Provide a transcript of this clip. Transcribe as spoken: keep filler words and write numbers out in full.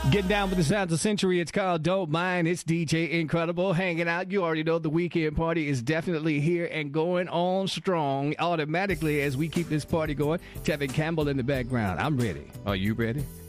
Getting down with the sounds of Century. It's called Don't Mind. It's D J Incredible hanging out. You already know the weekend party is definitely here and going on strong automatically as we keep this party going. Tevin Campbell in the background. I'm ready. Are you ready?